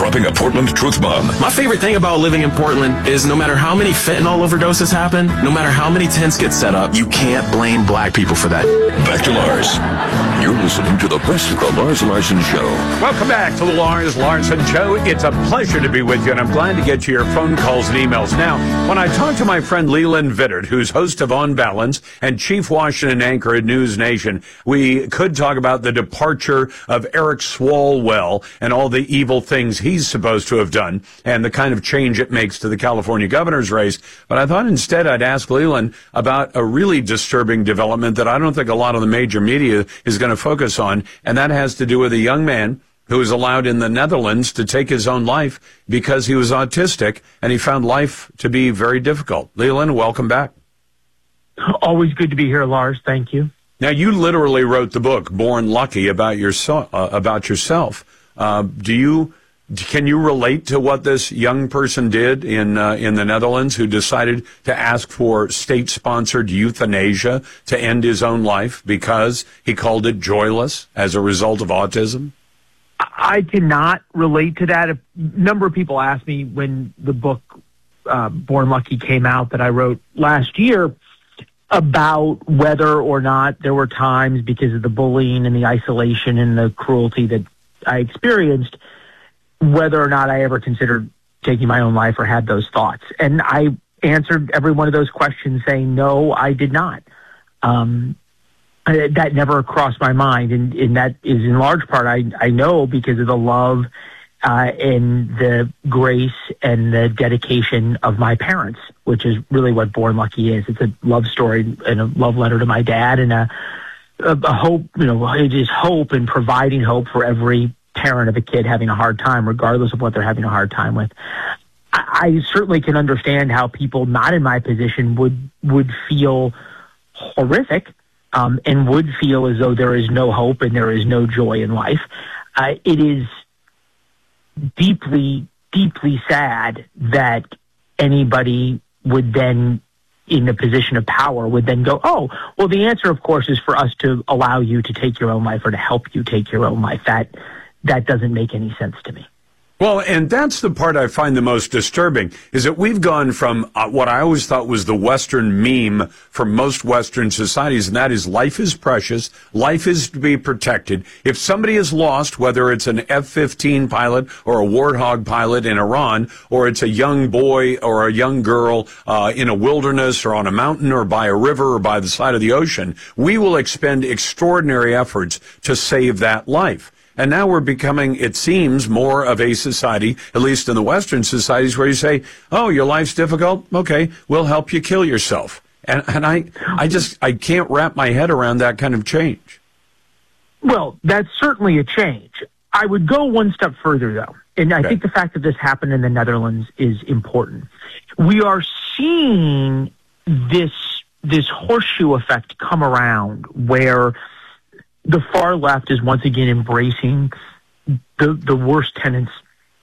dropping a Portland truth bomb. My favorite thing about living in Portland is no matter how many fentanyl overdoses happen, no matter how many tents get set up, you can't blame black people for that. Back to Lars. You're listening to the best of the Lars Larson Show. Welcome back to the Lars Larson Show. It's a pleasure to be with you, and I'm glad to get to your phone calls and emails. Now, when I talked to my friend Leland Vittert, who's host of On Balance and chief Washington anchor at News Nation, we could talk about the departure of Eric Swalwell and all the evil things he's supposed to have done and the kind of change it makes to the California governor's race. But I thought instead I'd ask Leland about a really disturbing development that I don't think a lot of the major media is going to focus on, and that has to do with a young man who was allowed in the Netherlands to take his own life because he was autistic and he found life to be very difficult. Leland, welcome back. Always good to be here, Lars. Thank you. Now, you literally wrote the book Born Lucky about yourself. Can you relate to what this young person did in the Netherlands, who decided to ask for state-sponsored euthanasia to end his own life because he called it joyless as a result of autism? I cannot relate to that. A number of people asked me when the book Born Lucky came out that I wrote last year about whether or not there were times, because of the bullying and the isolation and the cruelty that I experienced, whether or not I ever considered taking my own life or had those thoughts. And I answered every one of those questions saying, no, I did not. That never crossed my mind. And that is in large part, I know, because of the love and the grace and the dedication of my parents, which is really what Born Lucky is. It's a love story and a love letter to my dad, and a hope, it is hope and providing hope for every parent of a kid having a hard time, regardless of what they're having a hard time with. I certainly can understand how people not in my position would feel horrific, and would feel as though there is no hope and there is no joy in life. It is deeply, deeply sad that anybody would then, in a position of power, would then go, oh, well, the answer, of course, is for us to allow you to take your own life or to help you take your own life. That doesn't make any sense to me. Well, and that's the part I find the most disturbing, is that we've gone from what I always thought was the Western meme for most Western societies, and that is life is precious, life is to be protected. If somebody is lost, whether it's an F-15 pilot or a Warthog pilot in Iran, or it's a young boy or a young girl in a wilderness or on a mountain or by a river or by the side of the ocean, we will expend extraordinary efforts to save that life. And now we're becoming, it seems, more of a society, at least in the Western societies, where you say, oh, your life's difficult? Okay, we'll help you kill yourself. And I can't wrap my head around that kind of change. Well, that's certainly a change. I would go one step further, though. And I think the fact that this happened in the Netherlands is important. We are seeing this horseshoe effect come around where the far left is once again embracing the worst tenets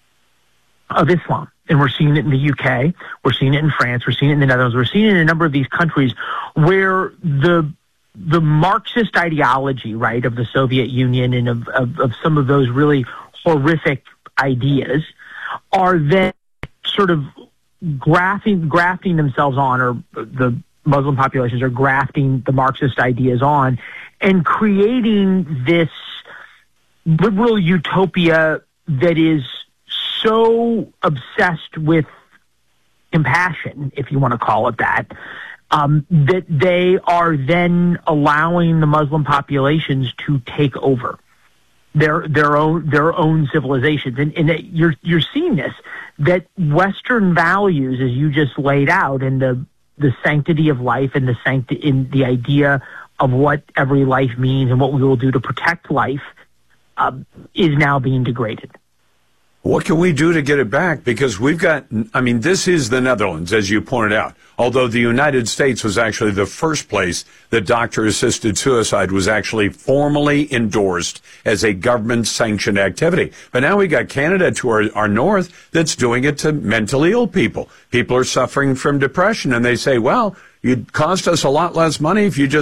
of Islam. And we're seeing it in the UK, we're seeing it in France, we're seeing it in the Netherlands, we're seeing it in a number of these countries where the Marxist ideology, right, of the Soviet Union and of some of those really horrific ideas are then sort of grafting themselves on, or the Muslim populations are grafting the Marxist ideas on and creating this liberal utopia that is so obsessed with compassion, if you want to call it that, that they are then allowing the Muslim populations to take over their own civilizations. And that you're seeing this, that Western values, as you just laid out, and the sanctity of life and in the idea of what every life means and what we will do to protect life, is now being degraded. What can we do to get it back? Because this is the Netherlands, as you pointed out, although the United States was actually the first place that doctor-assisted suicide was actually formally endorsed as a government-sanctioned activity. But now we got Canada to our north that's doing it to mentally ill people. People are suffering from depression, and they say, well, you'd cost us a lot less money if you just